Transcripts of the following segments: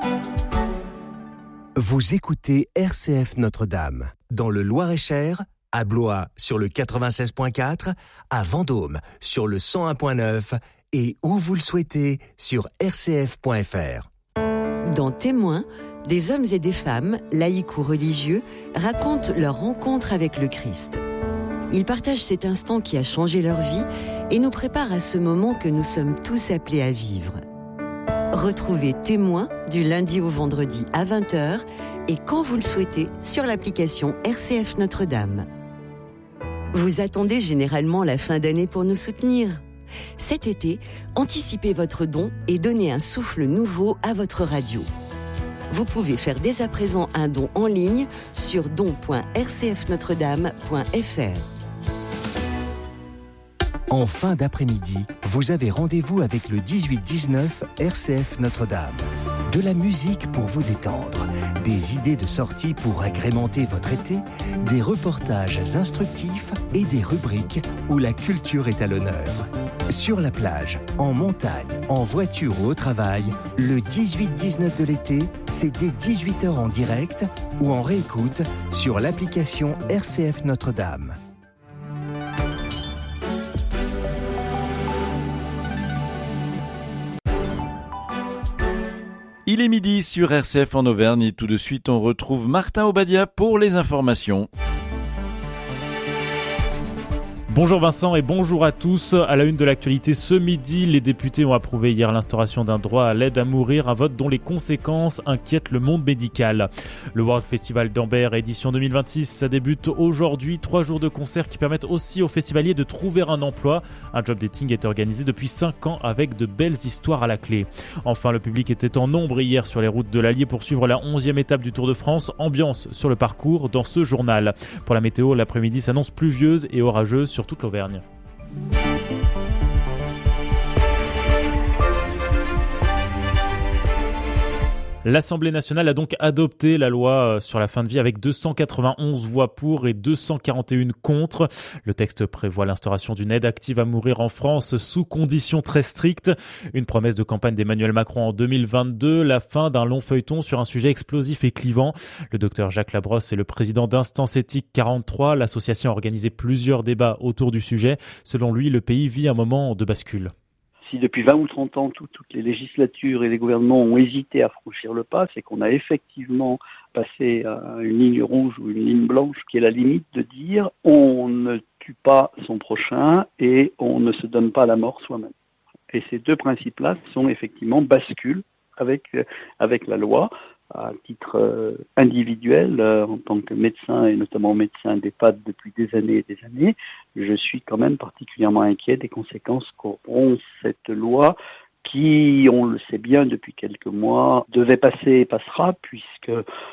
Vous écoutez RCF Notre-Dame, dans le Loir-et-Cher, à Blois sur le 96.4, à Vendôme sur le 101.9 et où vous le souhaitez sur rcf.fr. Dans Témoins, des hommes et des femmes, laïcs ou religieux, racontent leur rencontre avec le Christ. Ils partagent cet instant qui a changé leur vie et nous préparent à ce moment que nous sommes tous appelés à vivre. Retrouvez Témoins du lundi au vendredi à 20h et quand vous le souhaitez sur l'application RCF Notre-Dame. Vous attendez généralement la fin d'année pour nous soutenir. Cet été, anticipez votre don et donnez un souffle nouveau à votre radio. Vous pouvez faire dès à présent un don en ligne sur don.rcfnotredame.fr. En fin d'après-midi, vous avez rendez-vous avec le 18-19 RCF Notre-Dame. De la musique pour vous détendre, des idées de sortie pour agrémenter votre été, des reportages instructifs et des rubriques où la culture est à l'honneur. Sur la plage, en montagne, en voiture ou au travail, le 18-19 de l'été, c'est dès 18h en direct ou en réécoute sur l'application RCF Notre-Dame. Il est midi sur RCF en Auvergne et tout de suite on retrouve Martin Obadia pour les informations. Bonjour Vincent et bonjour à tous. À la une de l'actualité ce midi, les députés ont approuvé hier l'instauration d'un droit à l'aide à mourir, un vote dont les conséquences inquiètent le monde médical. Le World Festival d'Ambert édition 2026, ça débute aujourd'hui. 3 jours de concerts qui permettent aussi aux festivaliers de trouver un emploi. Un job dating est organisé depuis 5 ans avec de belles histoires à la clé. Enfin, le public était en nombre hier sur les routes de l'Allier pour suivre la 11e étape du Tour de France. Ambiance sur le parcours dans ce journal. Pour la météo, l'après-midi s'annonce pluvieuse et orageuse sur toute l'Auvergne. L'Assemblée nationale a donc adopté la loi sur la fin de vie avec 291 voix pour et 241 contre. Le texte prévoit l'instauration d'une aide active à mourir en France sous conditions très strictes. Une promesse de campagne d'Emmanuel Macron en 2022, la fin d'un long feuilleton sur un sujet explosif et clivant. Le docteur Jacques Labrosse est le président d'Instance Éthique 43. L'association a organisé plusieurs débats autour du sujet. Selon lui, le pays vit un moment de bascule. Si depuis 20 ou 30 ans, toutes les législatures et les gouvernements ont hésité à franchir le pas, c'est qu'on a effectivement passé à une ligne rouge ou une ligne blanche qui est la limite de dire on ne tue pas son prochain et on ne se donne pas la mort soi-même. Et ces deux principes-là sont effectivement bascules avec la loi. À titre individuel, en tant que médecin et notamment médecin d'EHPAD depuis des années et des années, je suis quand même particulièrement inquiet des conséquences qu'auront cette loi qui, on le sait bien depuis quelques mois, devait passer et passera puisque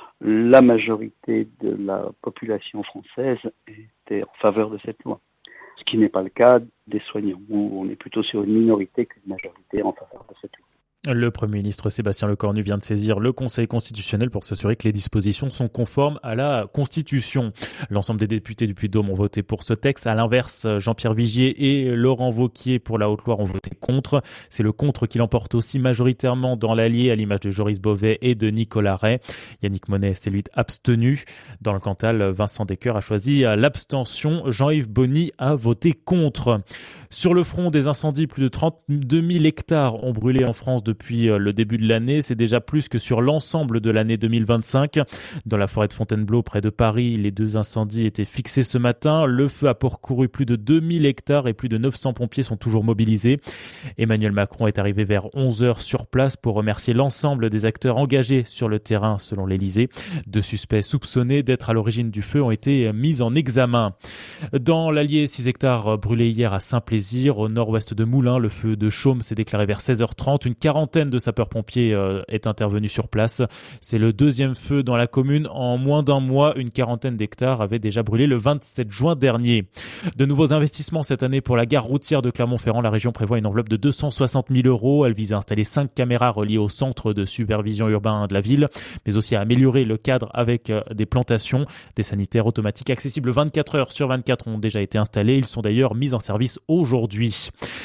la majorité de la population française était en faveur de cette loi. Ce qui n'est pas le cas des soignants, où on est plutôt sur une minorité qu'une majorité en faveur de cette loi. Le Premier ministre Sébastien Lecornu vient de saisir le Conseil constitutionnel pour s'assurer que les dispositions sont conformes à la Constitution. L'ensemble des députés du Puy-de-Dôme ont voté pour ce texte. À l'inverse, Jean-Pierre Vigier et Laurent Wauquiez pour la Haute-Loire ont voté contre. C'est le contre qui l'emporte aussi majoritairement dans l'Allier, à l'image de Joris Bové et de Nicolas Ray. Yannick Monet s'est lui abstenu. Dans le Cantal, Vincent Descoeur a choisi l'abstention. Jean-Yves Bonny a voté contre. Sur le front des incendies, plus de 32 000 hectares ont brûlé en France depuis le début de l'année. C'est déjà plus que sur l'ensemble de l'année 2025. Dans la forêt de Fontainebleau, près de Paris, les 2 incendies étaient fixés ce matin. Le feu a parcouru plus de 2000 hectares et plus de 900 pompiers sont toujours mobilisés. Emmanuel Macron est arrivé vers 11h sur place pour remercier l'ensemble des acteurs engagés sur le terrain, selon l'Élysée. 2 suspects soupçonnés d'être à l'origine du feu ont été mis en examen. Dans l'Allier, 6 hectares brûlés hier à Saint-Plaisir. Au nord-ouest de Moulins, le feu de Chaume s'est déclaré vers 16h30. Une quarantaine de sapeurs-pompiers est intervenue sur place. C'est le 2e feu dans la commune en moins d'un mois. Une quarantaine d'hectares avaient déjà brûlé le 27 juin dernier. De nouveaux investissements cette année pour la gare routière de Clermont-Ferrand. La région prévoit une enveloppe de 260 000 €. Elle vise à installer 5 caméras reliées au centre de supervision urbain de la ville, mais aussi à améliorer le cadre avec des plantations. Des sanitaires automatiques accessibles 24 heures sur 24 ont déjà été installés. Ils sont d'ailleurs mis en service aujourd'hui.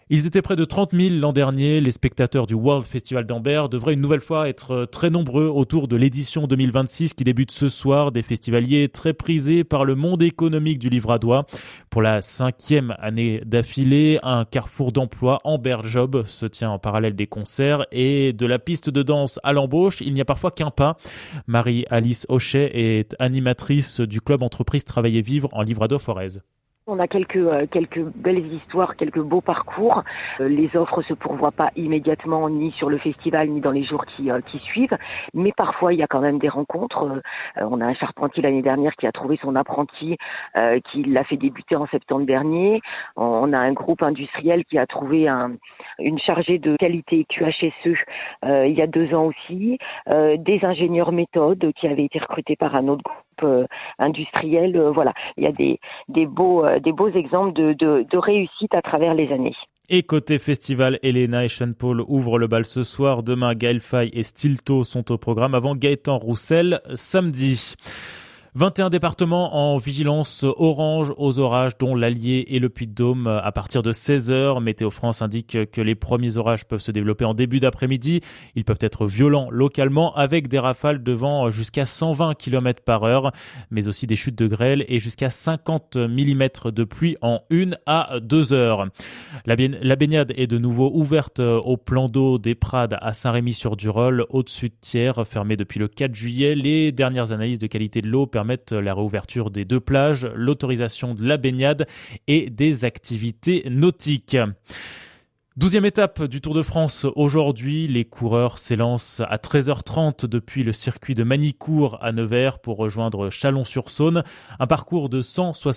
Ils étaient près de 30 000 l'an dernier. Les spectateurs du World Festival d'Amber devraient une nouvelle fois être très nombreux autour de l'édition 2026 qui débute ce soir. Des festivaliers très prisés par le monde économique du Livradois. Pour la 5e année d'affilée, un carrefour d'emploi, Amber Job, se tient en parallèle des concerts et de la piste de danse à l'embauche. Il n'y a parfois qu'un pas. Marie-Alice Hochet est animatrice du club entreprise Travailler Vivre en Livradois-Forez. On a quelques belles histoires, quelques beaux parcours. Les offres se pourvoient pas immédiatement ni sur le festival ni dans les jours qui suivent, mais parfois il y a quand même des rencontres. On a un charpentier l'année dernière qui a trouvé son apprenti, qui l'a fait débuter en septembre dernier. On a un groupe industriel qui a trouvé une chargée de qualité QHSE il y a 2 ans aussi. Des ingénieurs méthodes qui avaient été recrutés par un autre groupe industriel. Voilà, il y a des beaux exemples de réussite à travers les années. Et côté festival, Elena et Sean Paul ouvrent le bal ce soir. Demain, Gaël Faye et Stilto sont au programme avant Gaëtan Roussel samedi. 21 départements en vigilance orange aux orages, dont l'Allier et le Puy-de-Dôme à partir de 16h. Météo France indique que les premiers orages peuvent se développer en début d'après-midi. Ils peuvent être violents localement avec des rafales de vent jusqu'à 120 km/h, mais aussi des chutes de grêle et jusqu'à 50 mm de pluie en 1 à 2 heures. La baignade est de nouveau ouverte au plan d'eau des Prades à Saint-Rémy-sur-Durolle, au-dessus de Thiers, fermé depuis le 4 juillet. Les dernières analyses de qualité de l'eau permettent la réouverture des 2 plages, l'autorisation de la baignade et des activités nautiques. 12e étape du Tour de France. Aujourd'hui, les coureurs s'élancent à 13h30 depuis le circuit de Magny-Cours à Nevers pour rejoindre Chalon-sur-Saône. Un parcours de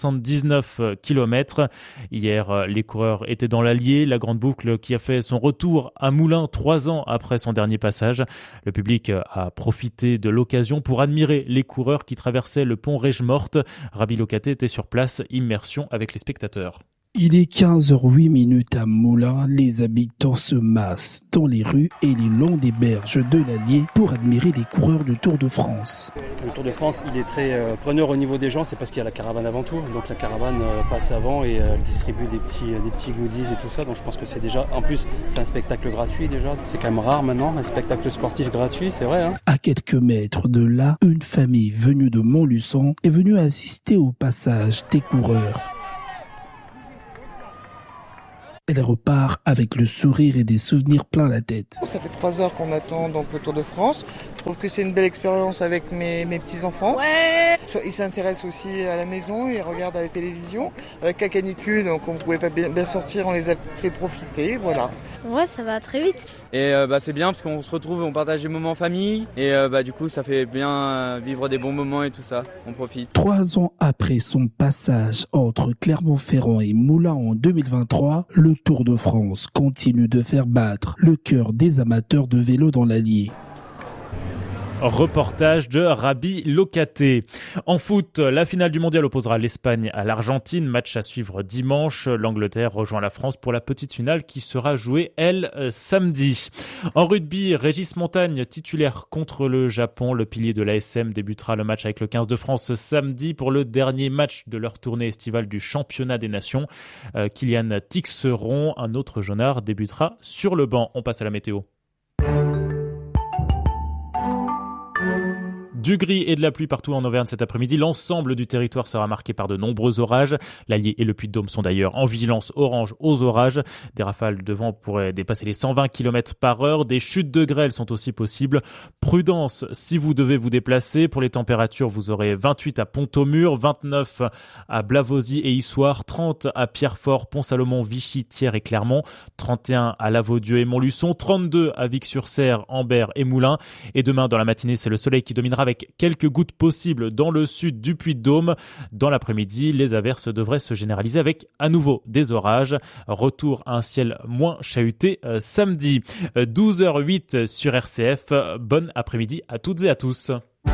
179 km. Hier, les coureurs étaient dans l'Allier, la grande boucle qui a fait son retour à Moulins 3 ans après son dernier passage. Le public a profité de l'occasion pour admirer les coureurs qui traversaient le pont Rège-Morte. Rabi Locaté était sur place, immersion avec les spectateurs. Il est 15h08 à Moulins, les habitants se massent dans les rues et les longs des berges de l'Allier pour admirer les coureurs du Tour de France. Le Tour de France, il est très preneur au niveau des gens, c'est parce qu'il y a la caravane avant tout. Donc la caravane passe avant et distribue des petits goodies et tout ça. Donc je pense que c'est déjà, en plus, c'est un spectacle gratuit déjà. C'est quand même rare maintenant, un spectacle sportif gratuit, c'est vrai. À quelques mètres de là, une famille venue de Montluçon est venue assister au passage des coureurs. Elle repart avec le sourire et des souvenirs plein la tête. Ça fait 3 heures qu'on attend donc le Tour de France. Je trouve que c'est une belle expérience avec mes petits-enfants. Ouais. Ils s'intéressent aussi à la maison, ils regardent à la télévision. Avec la canicule, donc on ne pouvait pas bien sortir, on les a fait profiter, voilà. Ouais, ça va très vite. Et c'est bien parce qu'on se retrouve, on partage des moments en famille. Et du coup, ça fait bien vivre des bons moments et tout ça. On profite. 3 ans après son passage entre Clermont-Ferrand et Moulins en 2023, le Tour de France continue de faire battre le cœur des amateurs de vélo dans l'Allier. Reportage de Rabi Locaté. En foot, la finale du mondial opposera l'Espagne à l'Argentine. Match à suivre dimanche. L'Angleterre rejoint la France pour la petite finale qui sera jouée, elle, samedi. En rugby, Régis Montagne, titulaire contre le Japon. Le pilier de l'ASM débutera le match avec le 15 de France samedi pour le dernier match de leur tournée estivale du championnat des nations. Kylian Tixeron, un autre jaunard, débutera sur le banc. On passe à la météo. Du gris et de la pluie partout en Auvergne cet après-midi. L'ensemble du territoire sera marqué par de nombreux orages. L'Allier et le Puy-de-Dôme sont d'ailleurs en vigilance orange aux orages. Des rafales de vent pourraient dépasser les 120 km/h. Des chutes de grêle sont aussi possibles. Prudence si vous devez vous déplacer. Pour les températures, vous aurez 28 à Pont-au-Mur, 29 à Blavozy et Issoire, 30 à Pierrefort, Pont-Salomon, Vichy, Thiers et Clermont, 31 à Lavaudieu et Montluçon, 32 à Vic-sur-Cère, Amber et Moulins. Et demain, dans la matinée, c'est le soleil qui dominera avec quelques gouttes possibles dans le sud du Puy-de-Dôme. Dans l'après-midi, les averses devraient se généraliser avec à nouveau des orages. Retour à un ciel moins chahuté samedi. 12h08 sur RCF. Bon après-midi à toutes et à tous.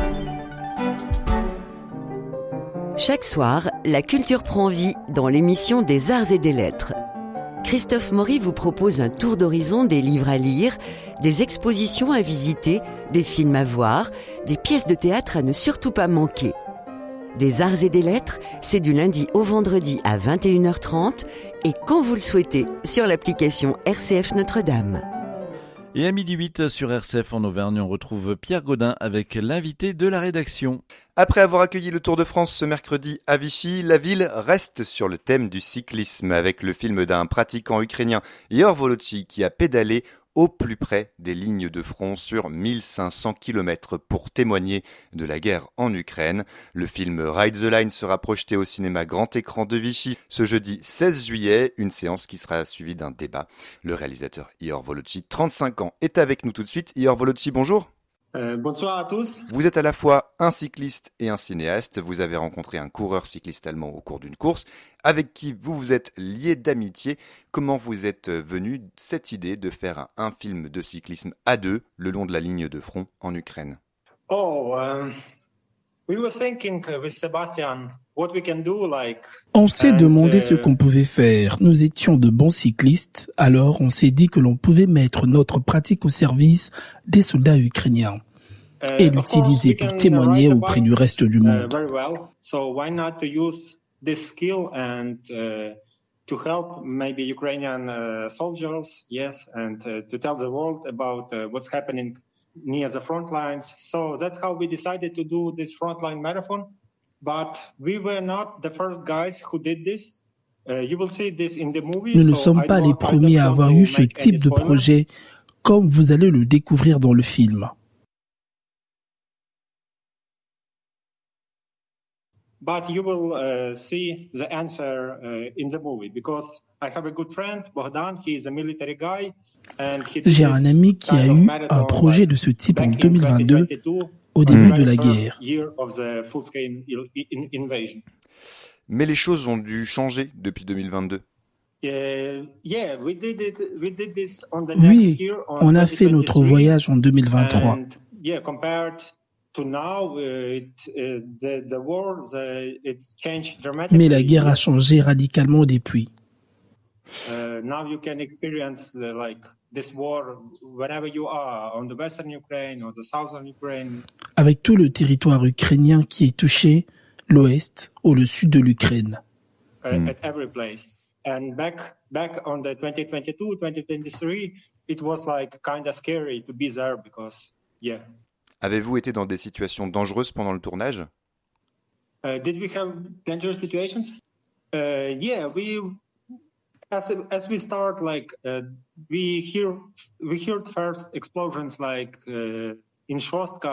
Chaque soir, la culture prend vie dans l'émission des Arts et des Lettres. Christophe Maury vous propose un tour d'horizon des livres à lire, des expositions à visiter, des films à voir, des pièces de théâtre à ne surtout pas manquer. Des arts et des lettres, c'est du lundi au vendredi à 21h30 et quand vous le souhaitez sur l'application RCF Notre-Dame. Et à 12h08 sur RCF en Auvergne, on retrouve Pierre Gaudin avec l'invité de la rédaction. Après avoir accueilli le Tour de France ce mercredi à Vichy, la ville reste sur le thème du cyclisme avec le film d'un pratiquant ukrainien, Ihor Volochi, qui a pédalé au plus près des lignes de front sur 1500 km pour témoigner de la guerre en Ukraine. Le film Ride the Line sera projeté au cinéma grand écran de Vichy ce jeudi 16 juillet, une séance qui sera suivie d'un débat. Le réalisateur Ihor Volochi, 35 ans, est avec nous tout de suite. Ihor Volochi, bonjour. Bonsoir à tous. Vous êtes à la fois un cycliste et un cinéaste. Vous avez rencontré un coureur cycliste allemand au cours d'une course avec qui vous vous êtes lié d'amitié. Comment vous êtes venu cette idée de faire un film de cyclisme à deux le long de la ligne de front en Ukraine? We were thinking with Sebastian what we can do like. On s'est demandé ce qu'on pouvait faire. Nous étions de bons cyclistes, alors on s'est dit que l'on pouvait mettre notre pratique au service des soldats ukrainiens et l'utiliser pour témoigner auprès du reste du monde. Very well. So why not to use this skill and to help maybe Ukrainian soldiers, yes, and to tell the world about what's happening near the front lines. So that's how we decided to do this frontline marathon. But we were not the first guys who did this. You will see this in the movie. Nous ne sommes pas les premiers à avoir eu ce type de projet, comme vous allez le découvrir dans le film. But you will see the answer in the movie because I have a good friend, Bogdan. He is a military guy. J'ai un ami qui a eu un projet de ce type en 2022, au début de la guerre. Mais les choses ont dû changer depuis 2022. Oui, on a fait notre voyage en 2023. Mais la guerre a changé radicalement depuis. Now you can experience this war wherever you are, on the western Ukraine or the southern Ukraine. Avec tout le territoire ukrainien qui est touché, l'ouest ou le sud de l'Ukraine. At every place. And back on the 2022-2023, it was like kind of scary to be there because, yeah. Avez-vous été dans des situations dangereuses pendant le tournage? Did we have dangerous situations? Yeah, as we start, we heard first explosions in Shostka